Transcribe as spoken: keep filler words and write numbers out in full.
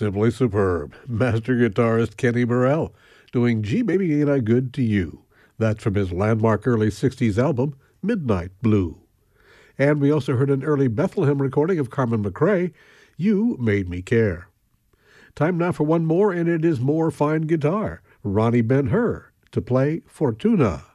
Simply superb. Master guitarist Kenny Burrell doing Gee Baby Ain't I Good to You. That's from his landmark early sixties album, Midnight Blue. And we also heard an early Bethlehem recording of Carmen McRae, You Made Me Care. Time now for one more, and it is more fine guitar. Ronnie Ben-Hur to play Fortuna.